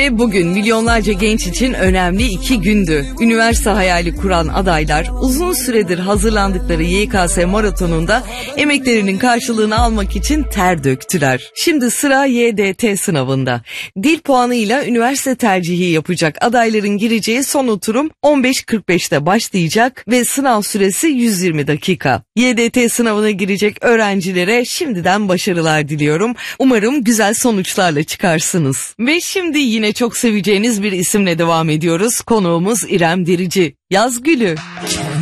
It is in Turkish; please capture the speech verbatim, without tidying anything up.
Ve bugün milyonlarca genç için önemli iki gündü. Üniversite hayali kuran adaylar uzun süredir hazırlandıkları Y K S maratonunda emeklerinin karşılığını almak için ter döktüler. Şimdi sıra Y D T sınavında. Dil puanıyla üniversite tercihi yapacak adayların gireceği son oturum on beş kırk beşte başlayacak ve sınav süresi yüz yirmi dakika. Y D T sınavına girecek öğrencilere şimdiden başarılar diliyorum. Umarım güzel sonuçlarla çıkarsınız. Ve şimdi yine çok seveceğiniz bir isimle devam ediyoruz. Konuğumuz İrem Derici. Yaz Gülü.